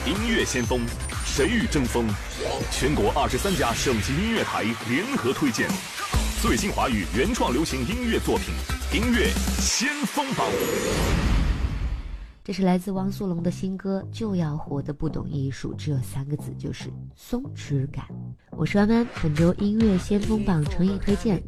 音乐先锋，谁与争锋？全国23家省级音乐台联合推荐最新华语原创流行音乐作品，音乐先锋榜。 这是来自汪苏泷的新歌《就要活得不懂艺术》，只有3个字，就是松弛感。我是弯弯，本周音乐先锋榜诚意推荐